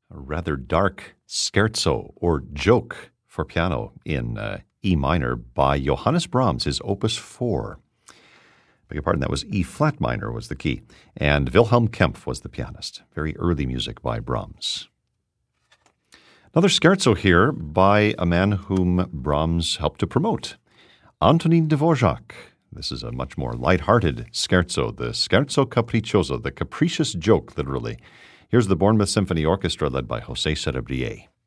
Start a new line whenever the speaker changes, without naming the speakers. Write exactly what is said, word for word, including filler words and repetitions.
a rather dark scherzo or joke for piano in uh, E minor by Johannes Brahms, his Opus four. Beg your pardon, that was E flat minor was the key. And Wilhelm Kempf was the pianist. Very early music by Brahms. Another scherzo here by a man whom Brahms helped to promote, Antonin Dvorak. This is a much more light-hearted scherzo, the Scherzo Capriccioso, the capricious joke, literally. Here's the Bournemouth Symphony Orchestra led by José Cerebrier.